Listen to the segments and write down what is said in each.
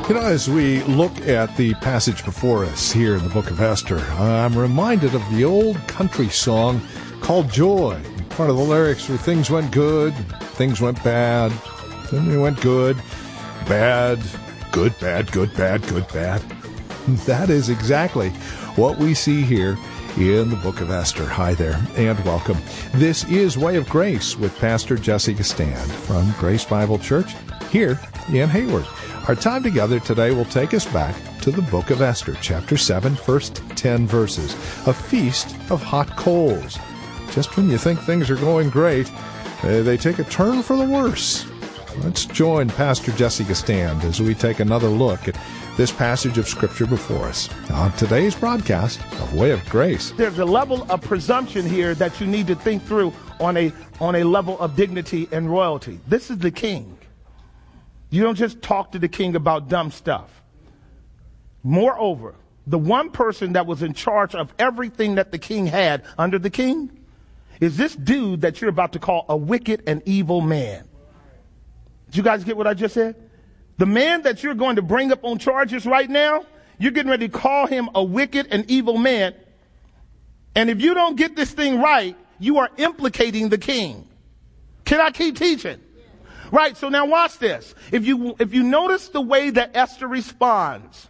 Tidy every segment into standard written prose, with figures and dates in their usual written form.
You know, as we look at the passage before us here in the book of Esther, I'm reminded of the old country song called Joy. Part of the lyrics were things went good, things went bad, then they went good, bad, good, bad, good, bad, good, bad. That is exactly what we see here in the book of Esther. Hi there, and welcome. This is Way of Grace with Pastor Jesse Gistand from Grace Bible Church here in Hayward. Our time together today will take us back to the book of Esther, chapter 7, first 10 verses, a feast of hot coals. Just when you think things are going great, they take a turn for the worse. Let's join Pastor Jesse Gistand as we take another look at this passage of Scripture before us on today's broadcast of Way of Grace. There's a level of presumption here that you need to think through on a level of dignity and royalty. This is the king. You don't just talk to the king about dumb stuff. Moreover, the one person that was in charge of everything that the king had under the king is this dude that you're about to call a wicked and evil man. Did you guys get what I just said? The man that you're going to bring up on charges right now, you're getting ready to call him a wicked and evil man. And if you don't get this thing right, you are implicating the king. Can I keep teaching? Right, so now watch this. If you notice the way that Esther responds,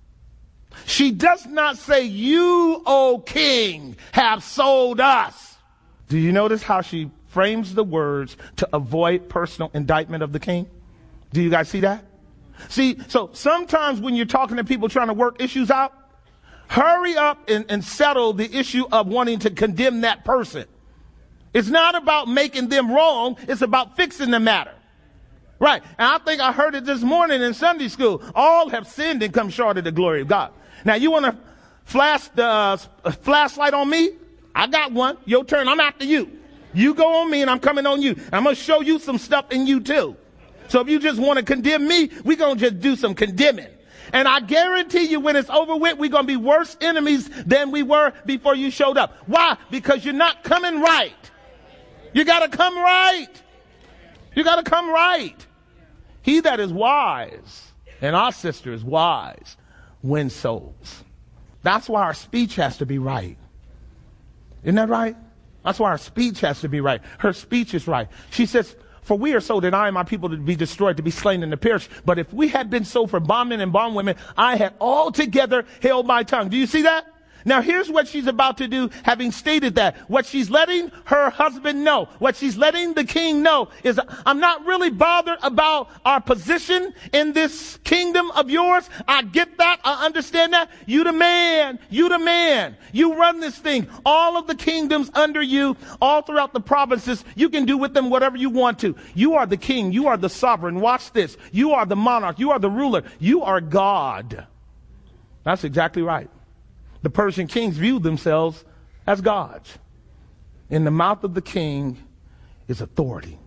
she does not say, "You, O king, have sold us." Do you notice how she frames the words to avoid personal indictment of the king? Do you guys see that? See, so sometimes when you're talking to people trying to work issues out, hurry up and settle the issue of wanting to condemn that person. It's not about making them wrong. It's about fixing the matter. Right. And I think I heard it this morning in Sunday school. All have sinned and come short of the glory of God. Now, you want to flash the flashlight on me? I got one. Your turn. I'm after you. You go on me and I'm coming on you. I'm going to show you some stuff in you too. So if you just want to condemn me, we're going to just do some condemning. And I guarantee you when it's over with, we're going to be worse enemies than we were before you showed up. Why? Because you're not coming right. You got to come right. You got to come right. He that is wise, and our sister is wise, wins souls. That's why our speech has to be right. Isn't that right? That's why our speech has to be right. Her speech is right. She says, "For we are sold, and I and my people to be destroyed, to be slain in the perish. But if we had been sold for bondmen and bondwomen, I had altogether held my tongue." Do you see that? Now here's what she's about to do, having stated that. What she's letting her husband know, what she's letting the king know is, I'm not really bothered about our position in this kingdom of yours. I get that. I understand that. You the man. You the man. You run this thing. All of the kingdoms under you, all throughout the provinces, you can do with them whatever you want to. You are the king. You are the sovereign. Watch this. You are the monarch. You are the ruler. You are God. That's exactly right. The Persian kings viewed themselves as gods. In the mouth of the king is authority.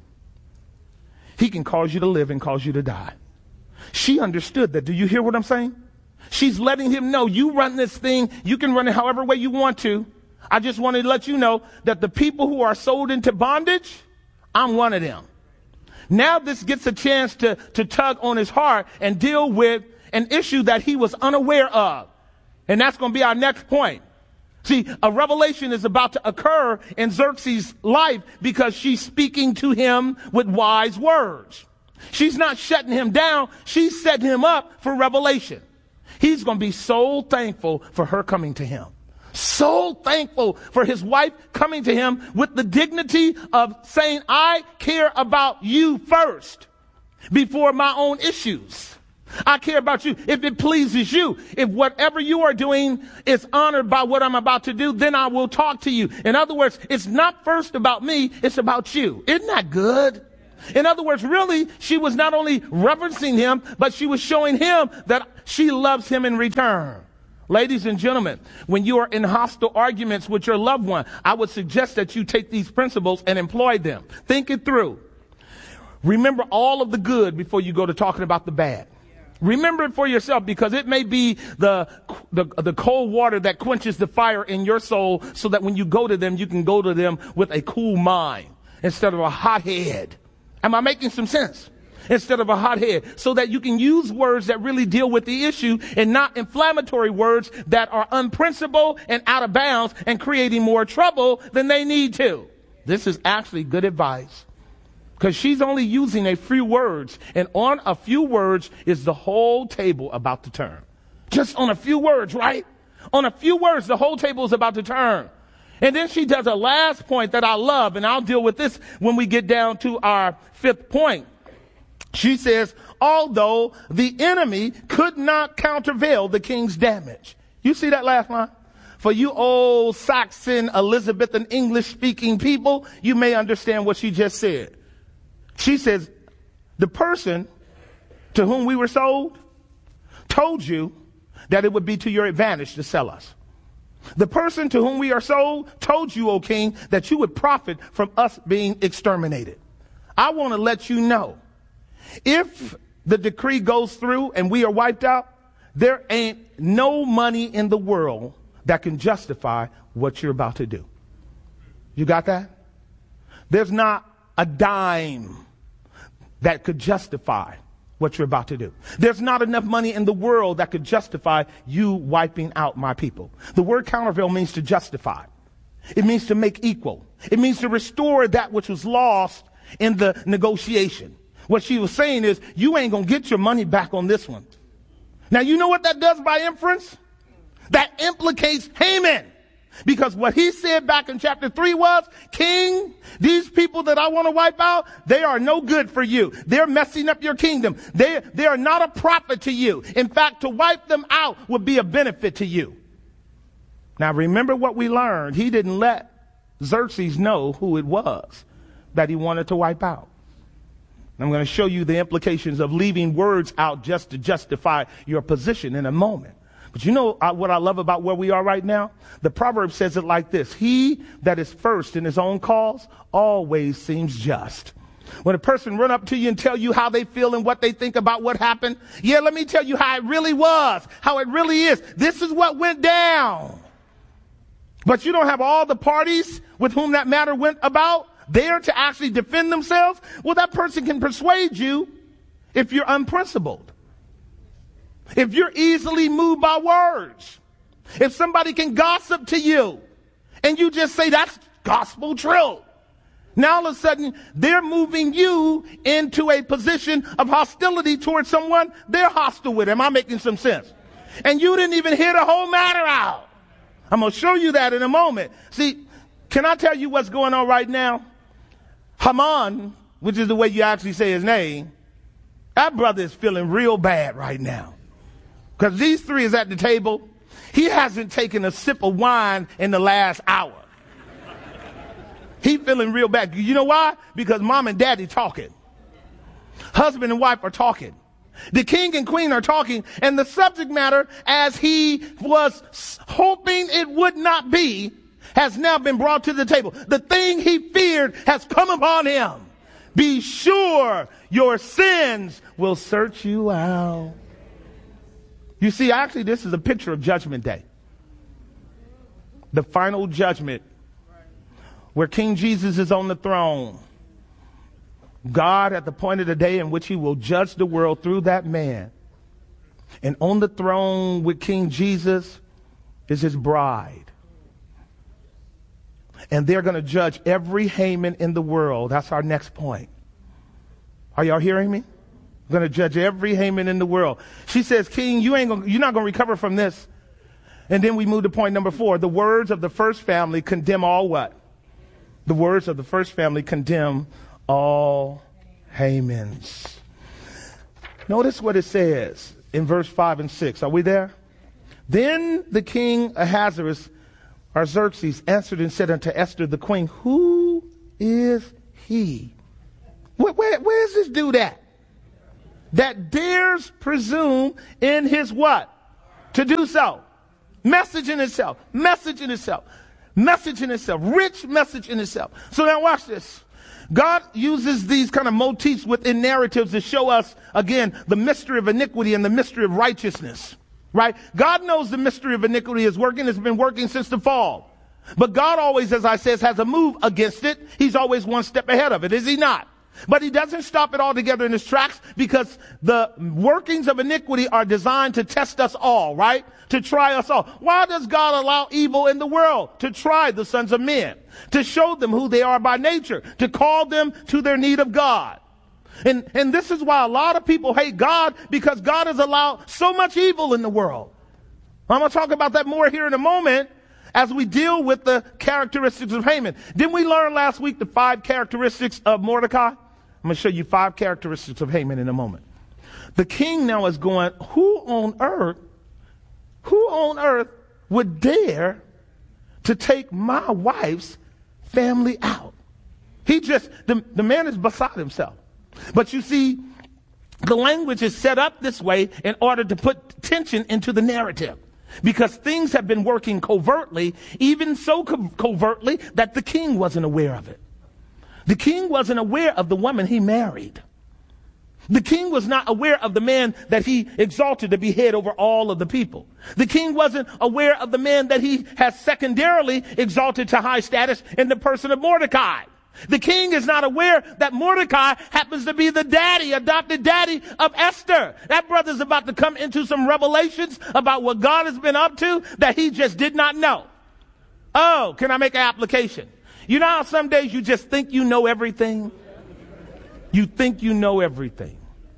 He can cause you to live and cause you to die. She understood that. Do you hear what I'm saying? She's letting him know, you run this thing. You can run it however way you want to. I just wanted to let you know that the people who are sold into bondage, I'm one of them. Now this gets a chance to tug on his heart and deal with an issue that he was unaware of. And that's going to be our next point. See, a revelation is about to occur in Xerxes' life because she's speaking to him with wise words. She's not shutting him down. She's setting him up for revelation. He's going to be so thankful for her coming to him. So thankful for his wife coming to him with the dignity of saying, I care about you first before my own issues. I care about you. If it pleases you, if whatever you are doing is honored by what I'm about to do, then I will talk to you. In other words, it's not first about me, it's about you. Isn't that good? In other words, really, she was not only reverencing him, but she was showing him that she loves him in return. Ladies and gentlemen, when you are in hostile arguments with your loved one, I would suggest that you take these principles and employ them. Think it through. Remember all of the good before you go to talking about the bad. Remember it for yourself, because it may be the cold water that quenches the fire in your soul, so that when you go to them, you can go to them with a cool mind instead of a hot head. Am I making some sense? instead of a hot head, so that you can use words that really deal with the issue and not inflammatory words that are unprincipled and out of bounds and creating more trouble than they need to. This is actually good advice, because she's only using a few words, and on a few words is the whole table about to turn. Just on a few words, right? On a few words, the whole table is about to turn. And then she does a last point that I love, and I'll deal with this when we get down to our fifth point. She says, although the enemy could not countervail the king's damage. You see that last line? For you old Saxon, Elizabethan, English-speaking people, you may understand what she just said. She says, the person to whom we were sold told you that it would be to your advantage to sell us. The person to whom we are sold told you, O king, that you would profit from us being exterminated. I want to let you know, if the decree goes through and we are wiped out, there ain't no money in the world that can justify what you're about to do. You got that? There's not a dime that could justify what you're about to do. There's not enough money in the world that could justify you wiping out my people. The word countervail means to justify. It means to make equal. It means to restore that which was lost in the negotiation. What she was saying is, you ain't gonna get your money back on this one. Now, you know what that does by inference? That implicates Haman. Because what he said back in chapter 3 was, King, these people that I want to wipe out, they are no good for you. They're messing up your kingdom. They are not a profit to you. In fact, to wipe them out would be a benefit to you. Now, remember what we learned. He didn't let Xerxes know who it was that he wanted to wipe out. I'm going to show you the implications of leaving words out just to justify your position in a moment. But you know what I love about where we are right now? The proverb says it like this: he that is first in his own cause always seems just. When a person run up to you and tell you how they feel and what they think about what happened, yeah, let me tell you how it really was, how it really is. This is what went down. But you don't have all the parties with whom that matter went about there to actually defend themselves. Well, that person can persuade you if you're unprincipled. If you're easily moved by words, if somebody can gossip to you and you just say that's gospel truth, now all of a sudden they're moving you into a position of hostility towards someone they're hostile with. Am I making some sense? And you didn't even hear the whole matter out. I'm going to show you that in a moment. See, can I tell you what's going on right now? Haman, which is the way you actually say his name, that brother is feeling real bad right now. Because these three is at the table. He hasn't taken a sip of wine in the last hour. He feeling real bad. You know why? Because mom and daddy talking. Husband and wife are talking. The king and queen are talking. And the subject matter, as he was hoping it would not be, has now been brought to the table. The thing he feared has come upon him. Be sure your sins will search you out. You see, actually, this is a picture of Judgment Day. The final judgment where King Jesus is on the throne. God at the point of the day in which he will judge the world through that man. And on the throne with King Jesus is his bride. And they're going to judge every Haman in the world. That's our next point. Are y'all hearing me? Going to judge every Haman in the world. She says, King, you're not going to recover from this. And then we move to point number 4. The words of the first family condemn all what? The words of the first family condemn all Hamans. Notice what it says in verse 5 and 6. Are we there? Then the king Ahasuerus, or Xerxes, answered and said unto Esther the queen, who is he? Where is this dude at? That dares presume in his what? To do so. Message in itself. Message in itself. Message in itself. Rich message in itself. So now watch this. God uses these kind of motifs within narratives to show us, again, the mystery of iniquity and the mystery of righteousness. Right? God knows the mystery of iniquity is working. It's been working since the fall. But God always, as I says, has a move against it. He's always one step ahead of it. Is he not? But he doesn't stop it altogether in his tracks, because the workings of iniquity are designed to test us all, right? To try us all. Why does God allow evil in the world? To try the sons of men, to show them who they are by nature, to call them to their need of God. And this is why a lot of people hate God, because God has allowed so much evil in the world. I'm going to talk about that more here in a moment as we deal with the characteristics of Haman. Didn't we learn last week the 5 characteristics of Mordecai? I'm going to show you 5 characteristics of Haman in a moment. The king now is going, who on earth would dare to take my wife's family out? The man is beside himself. But you see, the language is set up this way in order to put tension into the narrative, because things have been working covertly, even so covertly that the king wasn't aware of it. The king wasn't aware of the woman he married. The king was not aware of the man that he exalted to be head over all of the people. The king wasn't aware of the man that he has secondarily exalted to high status in the person of Mordecai. The king is not aware that Mordecai happens to be the adopted daddy of Esther. That brother's about to come into some revelations about what God has been up to that he just did not know. Oh, can I make an application? You know how some days you just think you know everything? You think you know everything.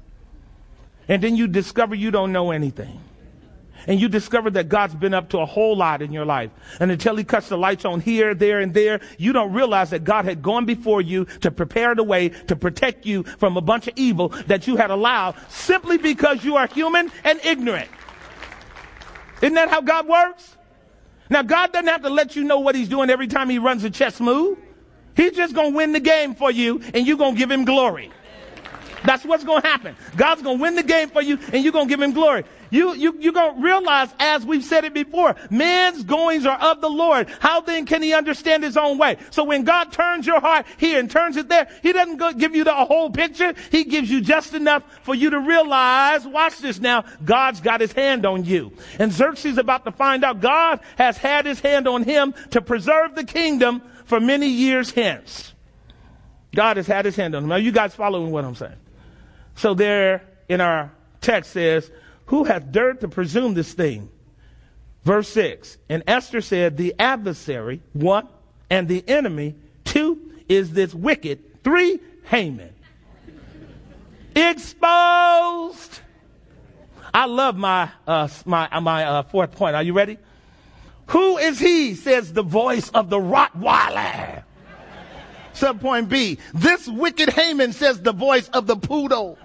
And then you discover you don't know anything. And you discover that God's been up to a whole lot in your life. And until he cuts the lights on here, there, and there, you don't realize that God had gone before you to prepare the way to protect you from a bunch of evil that you had allowed simply because you are human and ignorant. Isn't that how God works? Now, God doesn't have to let you know what he's doing every time he runs a chess move. He's just going to win the game for you, and you're going to give him glory. That's what's going to happen. God's going to win the game for you, and you're going to give him glory. You're going to realize, as we've said it before, man's goings are of the Lord. How then can he understand his own way? So when God turns your heart here and turns it there, he doesn't give you the whole picture. He gives you just enough for you to realize, watch this now, God's got his hand on you. And Xerxes is about to find out God has had his hand on him to preserve the kingdom for many years hence. God has had his hand on him. Are you guys following what I'm saying? So there in our text says, who hath dared to presume this thing? Verse 6. And Esther said, the adversary, 1, and the enemy, 2, is this wicked, 3, Haman. Exposed. I love my fourth point. Are you ready? Who is he, says the voice of the Rottweiler. Subpoint B. This wicked Haman, says the voice of the poodle.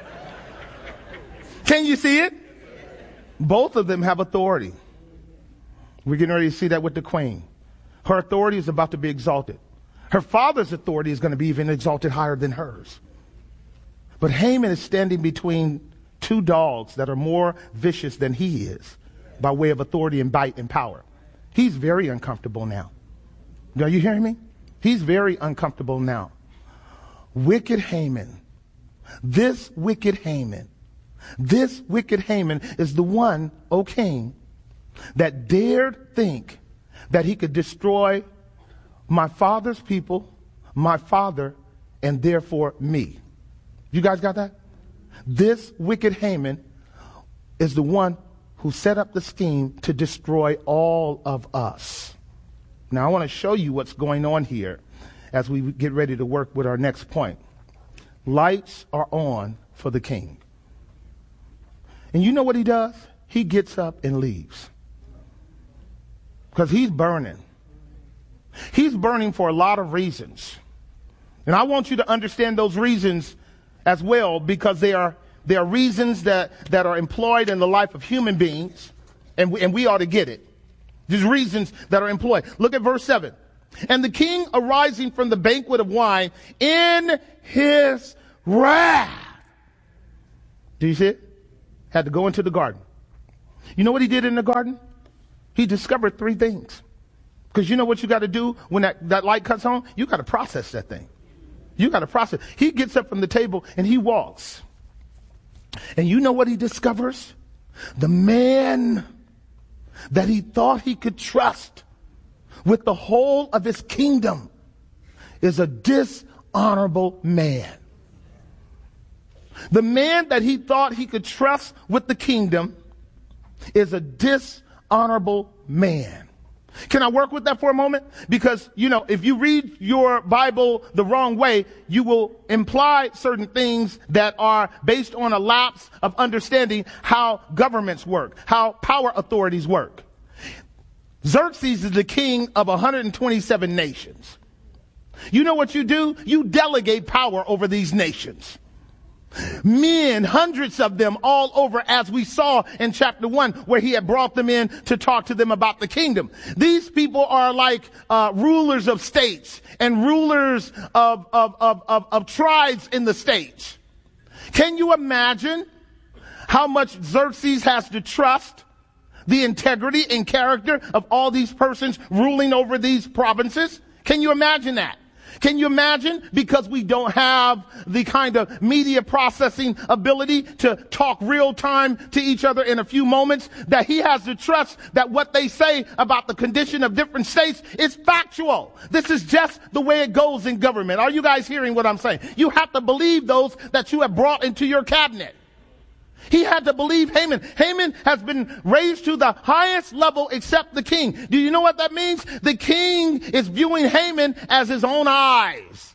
Can you see it? Both of them have authority. We're getting ready to see that with the queen. Her authority is about to be exalted. Her father's authority is going to be even exalted higher than hers. But Haman is standing between 2 dogs that are more vicious than he is by way of authority and bite and power. He's very uncomfortable now. Are you hearing me? He's very uncomfortable now. Wicked Haman. This wicked Haman is the one, O king, that dared think that he could destroy my father's people, my father, and therefore me. You guys got that? This wicked Haman is the one who set up the scheme to destroy all of us. Now, I want to show you what's going on here as we get ready to work with our next point. Lights are on for the king. And you know what he does? He gets up and leaves. Because he's burning. He's burning for a lot of reasons. And I want you to understand those reasons as well, because they are reasons that are employed in the life of human beings, and we ought to get it. These reasons that are employed. Look at verse 7. And the king, arising from the banquet of wine in his wrath. Do you see it? Had to go into the garden. You know what he did in the garden? He discovered 3 things. Because you know what you got to do when that light cuts on? You got to process that thing. You got to process. He gets up from the table and he walks. And you know what he discovers? The man that he thought he could trust with the whole of his kingdom is a dishonorable man. The man that he thought he could trust with the kingdom is a dishonorable man. Can I work with that for a moment? Because, if you read your Bible the wrong way, you will imply certain things that are based on a lapse of understanding how governments work, how power authorities work. Xerxes is the king of 127 nations. You know what you do? You delegate power over these nations. Men, hundreds of them all over, as we saw in chapter 1, where he had brought them in to talk to them about the kingdom. These people are like rulers of states and rulers of tribes in the states. Can you imagine how much Xerxes has to trust the integrity and character of all these persons ruling over these provinces? Can you imagine that? Can you imagine? Because we don't have the kind of media processing ability to talk real time to each other in a few moments, that he has to trust that what they say about the condition of different states is factual. This is just the way it goes in government. Are you guys hearing what I'm saying? You have to believe those that you have brought into your cabinet. He had to believe Haman. Haman has been raised to the highest level except the king. Do you know what that means? The king is viewing Haman as his own eyes.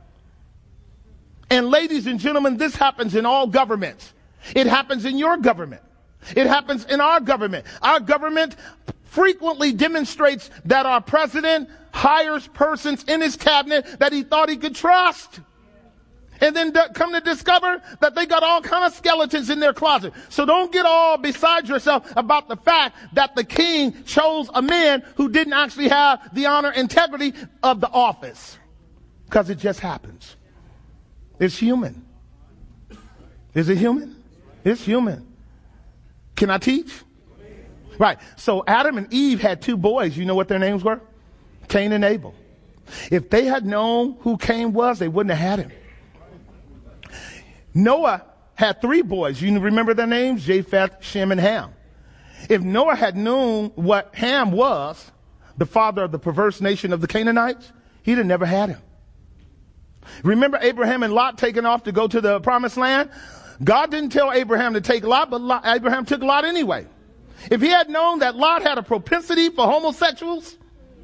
And ladies and gentlemen, this happens in all governments. It happens in your government. It happens in our government. Our government frequently demonstrates that our president hires persons in his cabinet that he thought he could trust. And then come to discover that they got all kind of skeletons in their closet. So don't get all beside yourself about the fact that the king chose a man who didn't actually have the honor, integrity of the office. Because it just happens. It's human. Is it human? It's human. Can I teach? Right. So Adam and Eve had two boys. You know what their names were? Cain and Abel. If they had known who Cain was, they wouldn't have had him. Noah had three boys. You remember their names? Japheth, Shem, and Ham. If Noah had known what Ham was, the father of the perverse nation of the Canaanites, he'd have never had him. Remember Abraham and Lot taking off to go to the promised land? God didn't tell Abraham to take Lot, but Abraham took Lot anyway. If he had known that Lot had a propensity for homosexuals,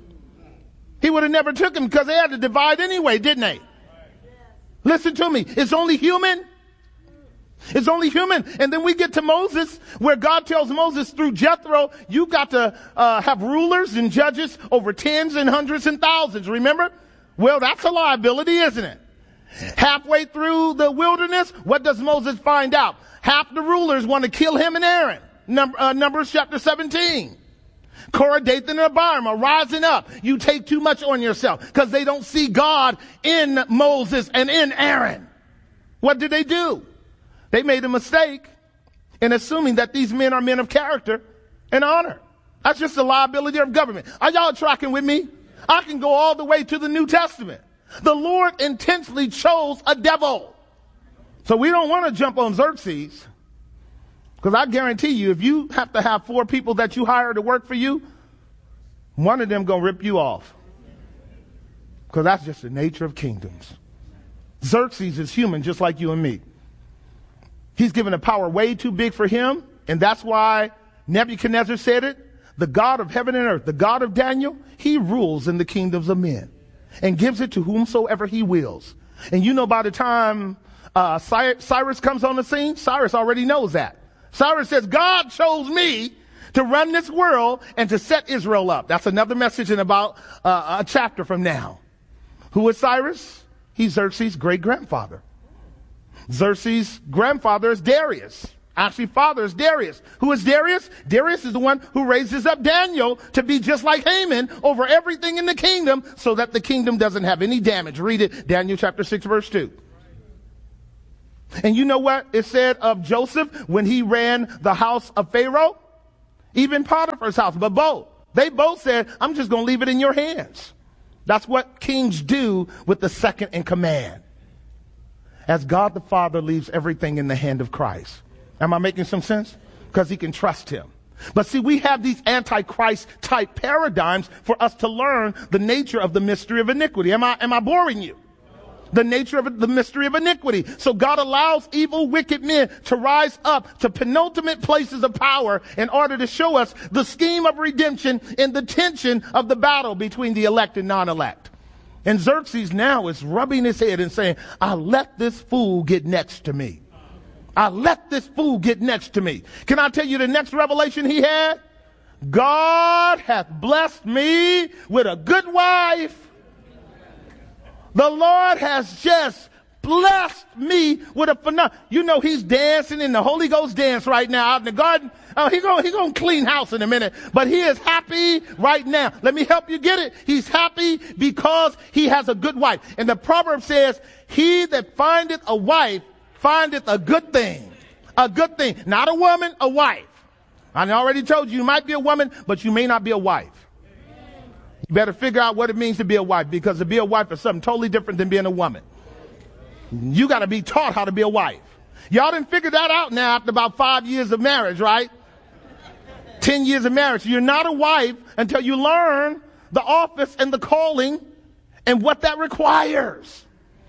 he would have never took him, because they had to divide anyway, didn't they? Listen to me. It's only human. It's only human. And then we get to Moses, where God tells Moses through Jethro, you got to have rulers and judges over tens and hundreds and thousands. Remember? Well, that's a liability, isn't it? Halfway through the wilderness, what does Moses find out? Half the rulers want to kill him and Aaron. Numbers chapter 17. Korah, Dathan, and Abiram are rising up. You take too much on yourself, because they don't see God in Moses and in Aaron. What did they do? They made a mistake in assuming that these men are men of character and honor. That's just the liability of government. Are y'all tracking with me? I can go all the way to the New Testament. The Lord intentionally chose a devil. So we don't want to jump on Xerxes, because I guarantee you, if you have to have 4 people that you hire to work for you, one of them going to rip you off. Because that's just the nature of kingdoms. Xerxes is human, just like you and me. He's given a power way too big for him. And that's why Nebuchadnezzar said it. The God of heaven and earth, the God of Daniel, he rules in the kingdoms of men and gives it to whomsoever he wills. And you know, by the time Cyrus comes on the scene, Cyrus already knows that. Cyrus says, God chose me to run this world and to set Israel up. That's another message in about a chapter from now. Who is Cyrus? He's Xerxes' great-grandfather. Xerxes' grandfather is Darius. Actually, father is Darius. Who is Darius? Darius is the one who raises up Daniel to be just like Haman over everything in the kingdom, so that the kingdom doesn't have any damage. Read it, Daniel chapter 6, verse 2. And you know what it said of Joseph when he ran the house of Pharaoh? Even Potiphar's house, but both. They both said, I'm just going to leave it in your hands. That's what kings do with the second in command. As God the Father leaves everything in the hand of Christ. Am I making some sense? Because he can trust him. But see, we have these antichrist type paradigms for us to learn the nature of the mystery of iniquity. Am I boring you? The nature of the mystery of iniquity. So God allows evil, wicked men to rise up to penultimate places of power in order to show us the scheme of redemption and the tension of the battle between the elect and non-elect. And Xerxes now is rubbing his head and saying, I let this fool get next to me. I let this fool get next to me. Can I tell you the next revelation he had? God hath blessed me with a good wife. The Lord has just blessed me with a phenomenal. You know, he's dancing in the Holy Ghost dance right now out in the garden. Oh, he's going to clean house in a minute, but he is happy right now. Let me help you get it. He's happy because he has a good wife. And the proverb says, he that findeth a wife findeth a good thing. A good thing. Not a woman, a wife. I already told you might be a woman, but you may not be a wife. You better figure out what it means to be a wife, because to be a wife is something totally different than being a woman. You got to be taught how to be a wife. Y'all didn't figure that out now after about 5 years of marriage, right? 10 years of marriage. You're not a wife until you learn the office and the calling and what that requires.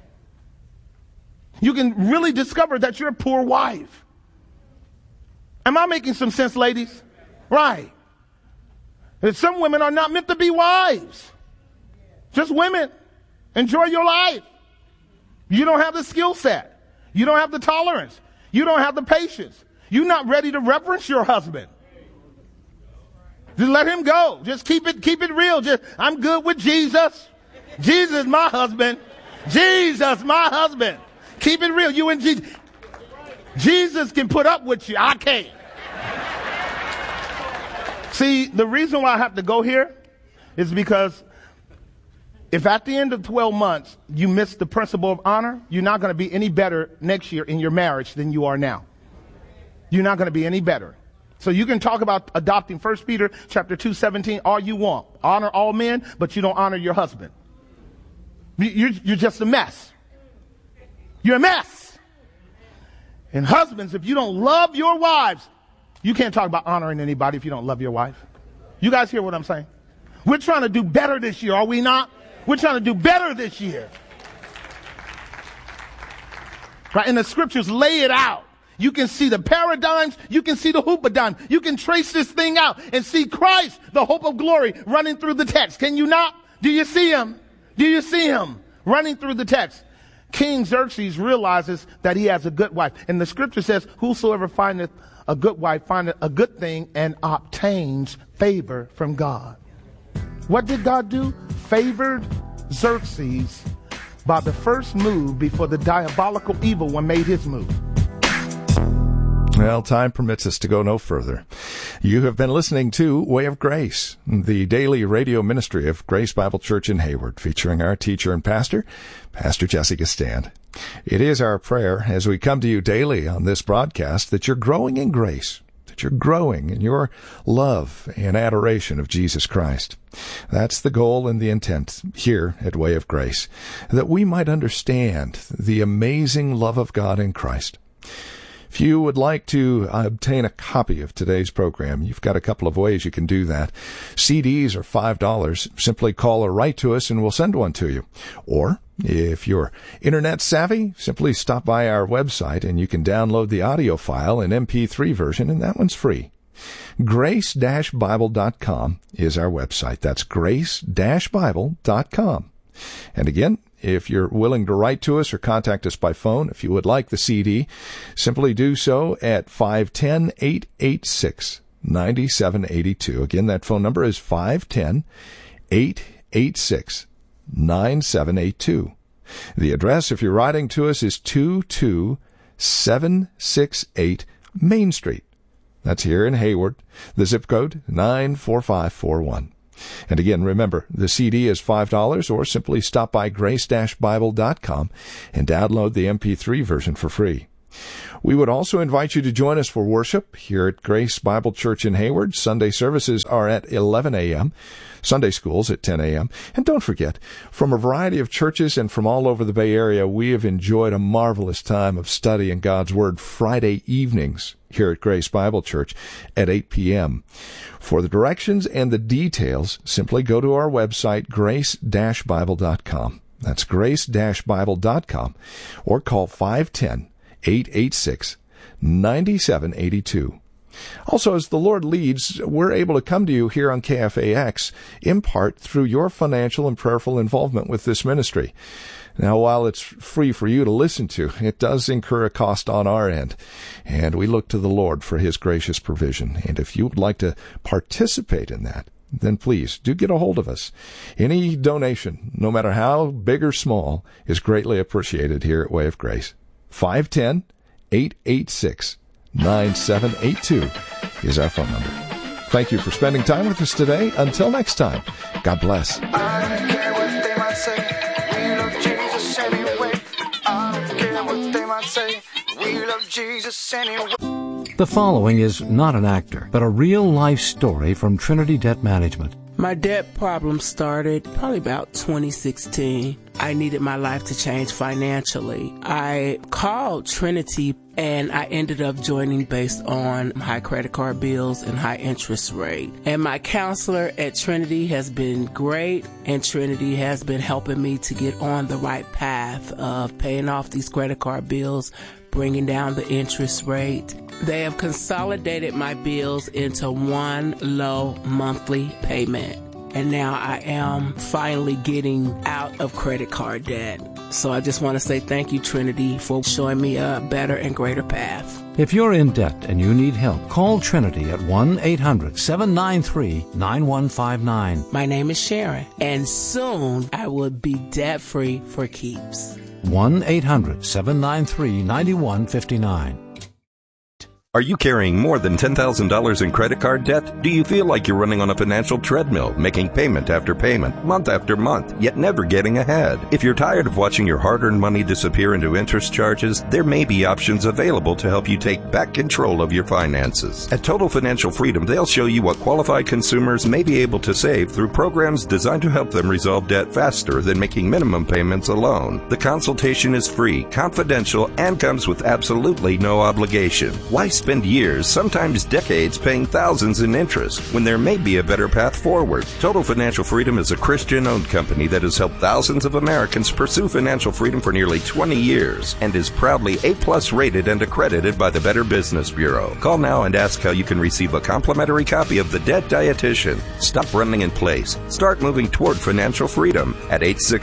You can really discover that you're a poor wife. Am I making some sense, ladies? Right. And some women are not meant to be wives. Just women. Enjoy your life. You don't have the skill set. You don't have the tolerance. You don't have the patience. You're not ready to reverence your husband. Just let him go. Just keep it real. I'm good with Jesus. Jesus, my husband. Jesus, my husband. Keep it real. You and Jesus. Jesus can put up with you. I can't. See, the reason why I have to go here is because if at the end of 12 months you miss the principle of honor, you're not going to be any better next year in your marriage than you are now. You're not going to be any better. So you can talk about adopting 1 Peter chapter 2:17 all you want. Honor all men, but you don't honor your husband. You're just a mess. You're a mess. And husbands, if you don't love your wives, you can't talk about honoring anybody if you don't love your wife. You guys hear what I'm saying? We're trying to do better this year, are we not? We're trying to do better this year. Right? And the scriptures lay it out. You can see the paradigms. You can see the hoopadime. You can trace this thing out and see Christ, the hope of glory, running through the text. Can you not? Do you see him? Do you see him running through the text? King Xerxes realizes that he has a good wife. And the scripture says, whosoever findeth a good wife findeth a good thing and obtains favor from God. What did God do? Favored Xerxes by the first move before the diabolical evil one made his move. Well, time permits us to go no further. You have been listening to Way of Grace, the daily radio ministry of Grace Bible Church in Hayward, featuring our teacher and pastor, Pastor Jessica Stand. It is our prayer as we come to you daily on this broadcast that you're growing in grace, that you're growing in your love and adoration of Jesus Christ. That's the goal and the intent here at Way of Grace, that we might understand the amazing love of God in Christ. If you would like to obtain a copy of today's program, you've got a couple of ways you can do that. CDs are $5. Simply call or write to us and we'll send one to you. Or if you're internet savvy, simply stop by our website and you can download the audio file in MP3 version, and that one's free. Grace-Bible.com is our website. That's grace-bible.com. And again, if you're willing to write to us or contact us by phone, if you would like the CD, simply do so at 510-886-9782. Again, that phone number is 510-886-9782. The address, if you're writing to us, is 22768 Main Street. That's here in Hayward. The zip code, 94541. And again, remember, the CD is $5, or simply stop by grace-bible.com and download the MP3 version for free. We would also invite you to join us for worship here at Grace Bible Church in Hayward. Sunday services are at 11 a.m., Sunday schools at 10 a.m. And don't forget, from a variety of churches and from all over the Bay Area, we have enjoyed a marvelous time of study in God's Word Friday evenings here at Grace Bible Church at 8 p.m. For the directions and the details, simply go to our website, grace-bible.com. That's grace-bible.com, or call 510-886-9782. Also, as the Lord leads, we're able to come to you here on KFAX, in part through your financial and prayerful involvement with this ministry. Now, while it's free for you to listen to, it does incur a cost on our end, and we look to the Lord for His gracious provision. And if you would like to participate in that, then please do get a hold of us. Any donation, no matter how big or small, is greatly appreciated here at Way of Grace. 510-886-9782 is our phone number. Thank you for spending time with us today. Until next time, God bless. I don't care what they might say. We love Jesus anyway. I don't care what they might say. We love Jesus anyway. The following is not an actor, but a real-life story from Trinity Debt Management. My debt problem started probably about 2016. I needed my life to change financially. I called Trinity and I ended up joining based on high credit card bills and high interest rate. And my counselor at Trinity has been great, and Trinity has been helping me to get on the right path of paying off these credit card bills, bringing down the interest rate. They have consolidated my bills into one low monthly payment. And now I am finally getting out of credit card debt. So I just want to say thank you, Trinity, for showing me a better and greater path. If you're in debt and you need help, call Trinity at 1-800-793-9159. My name is Sharon, and soon I will be debt-free for keeps. 1-800-793-9159. Are you carrying more than $10,000 in credit card debt? Do you feel like you're running on a financial treadmill, making payment after payment, month after month, yet never getting ahead? If you're tired of watching your hard-earned money disappear into interest charges, there may be options available to help you take back control of your finances. At Total Financial Freedom, they'll show you what qualified consumers may be able to save through programs designed to help them resolve debt faster than making minimum payments alone. The consultation is free, confidential, and comes with absolutely no obligation. Why spend years, sometimes decades, paying thousands in interest when there may be a better path forward? Total Financial Freedom is a Christian-owned company that has helped thousands of Americans pursue financial freedom for nearly 20 years and is proudly A+ rated and accredited by the Better Business Bureau. Call now and ask how you can receive a complimentary copy of The Debt Dietitian. Stop running in place. Start moving toward financial freedom at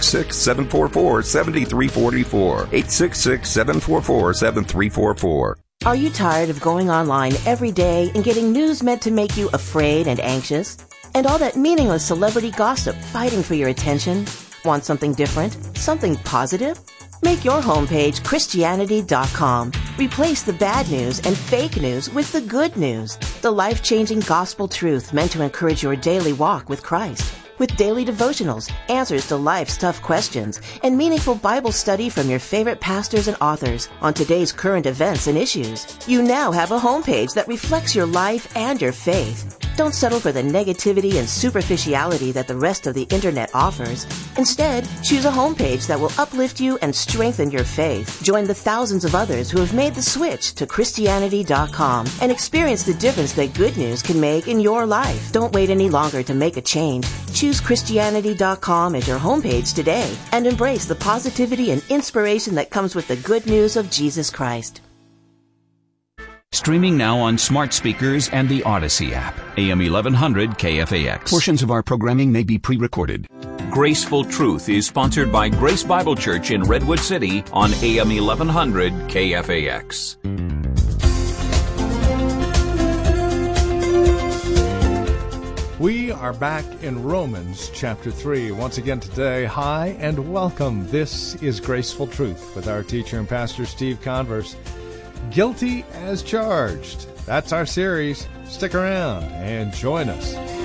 866-744-7344. 866-744-7344. Are you tired of going online every day and getting news meant to make you afraid and anxious? And all that meaningless celebrity gossip fighting for your attention? Want something different? Something positive? Make your homepage Christianity.com. Replace the bad news and fake news with the good news. The life-changing gospel truth meant to encourage your daily walk with Christ. With daily devotionals, answers to life's tough questions, and meaningful Bible study from your favorite pastors and authors on today's current events and issues. You now have a homepage that reflects your life and your faith. Don't settle for the negativity and superficiality that the rest of the internet offers. Instead, choose a homepage that will uplift you and strengthen your faith. Join the thousands of others who have made the switch to Christianity.com and experience the difference that good news can make in your life. Don't wait any longer to make a change. Choose Christianity.com as your homepage today and embrace the positivity and inspiration that comes with the good news of Jesus Christ. Streaming now on smart speakers and the Odyssey app. AM 1100 KFAX. Portions of our programming may be pre-recorded. Graceful Truth is sponsored by Grace Bible Church in Redwood City on AM 1100 KFAX. We are back in Romans chapter 3. Once again today, hi and welcome. This is Graceful Truth with our teacher and pastor Steve Converse. Guilty as charged. That's our series. Stick around and join us.